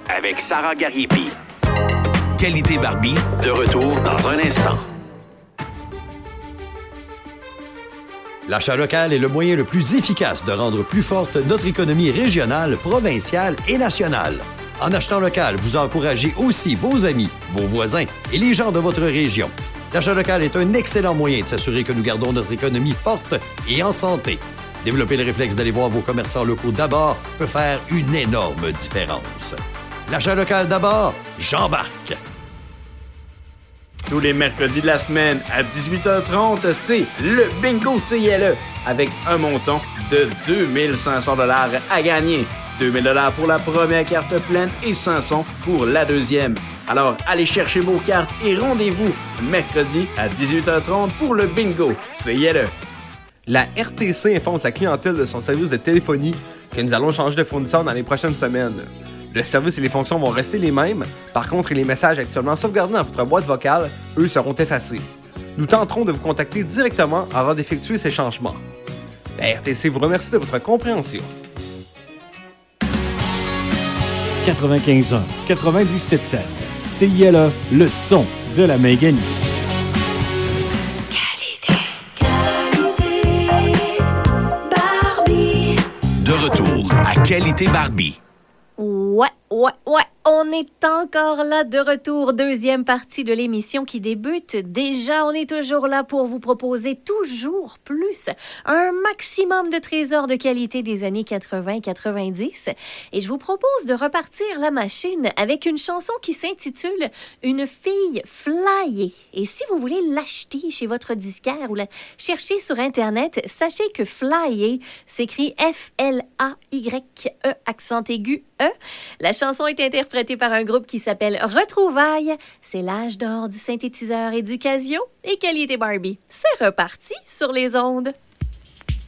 avec Sarah Gariépy. Qualité Barbie, de retour dans un instant. L'achat local est le moyen le plus efficace de rendre plus forte notre économie régionale, provinciale et nationale. En achetant local, vous encouragez aussi vos amis, vos voisins et les gens de votre région. L'achat local est un excellent moyen de s'assurer que nous gardons notre économie forte et en santé. Développer le réflexe d'aller voir vos commerçants locaux d'abord peut faire une énorme différence. L'achat local d'abord, j'embarque! Tous les mercredis de la semaine à 18h30, c'est le Bingo CILE avec un montant de 2500 $ à gagner. 2000 $ pour la première carte pleine et 500 pour la deuxième. Alors, allez chercher vos cartes et rendez-vous mercredi à 18h30 pour le Bingo CILE. La RTC informe sa clientèle de son service de téléphonie que nous allons changer de fournisseur dans les prochaines semaines. Le service et les fonctions vont rester les mêmes. Par contre, les messages actuellement sauvegardés dans votre boîte vocale, eux, seront effacés. Nous tenterons de vous contacter directement avant d'effectuer ces changements. La RTC vous remercie de votre compréhension. 95.1, 97.7. CILE, le son de la Maiganie. De retour à Qualité Barbie. Ouais, on est encore là de retour. Deuxième partie de l'émission qui débute. Déjà, on est toujours là pour vous proposer toujours plus. Un maximum de trésors de qualité des années 80-90. Et je vous propose de repartir la machine avec une chanson qui s'intitule « Une fille flyée ». Et si vous voulez l'acheter chez votre disquaire ou la chercher sur Internet, sachez que « flyée » s'écrit F-L-A-Y-E, accent aigu E. La chanson est interprétée par un groupe qui s'appelle Retrouvailles. C'est l'âge d'or du synthétiseur et du Casio. Et Qualité Barbie, c'est reparti sur les ondes.